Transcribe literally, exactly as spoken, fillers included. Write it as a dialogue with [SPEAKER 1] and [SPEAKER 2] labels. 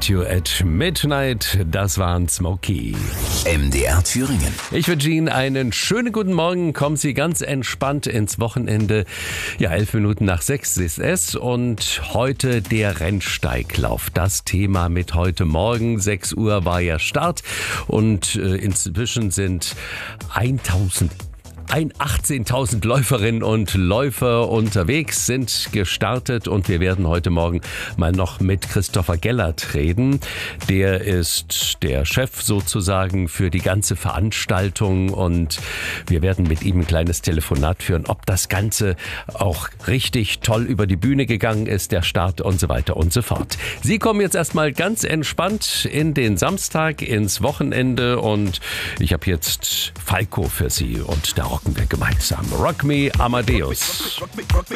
[SPEAKER 1] Meet You at Midnight, das waren Smokey.
[SPEAKER 2] M D R Thüringen.
[SPEAKER 1] Ich wünsche Ihnen einen schönen guten Morgen. Kommen Sie ganz entspannt ins Wochenende. Ja, elf Minuten nach sechs ist es und heute der Rennsteiglauf. Das Thema mit heute Morgen. sechs Uhr war ja Start und äh, inzwischen sind eintausend achtzehntausend Läuferinnen und Läufer unterwegs, sind gestartet und wir werden heute Morgen mal noch mit Christopher Gellert reden. Der ist der Chef sozusagen für die ganze Veranstaltung und wir werden mit ihm ein kleines Telefonat führen, ob das Ganze auch richtig toll über die Bühne gegangen ist, der Start und so weiter und so fort. Sie kommen jetzt erstmal ganz entspannt in den Samstag, ins Wochenende und ich habe jetzt Falco für Sie und darauf rocken wir gemeinsam. Rock Me Amadeus.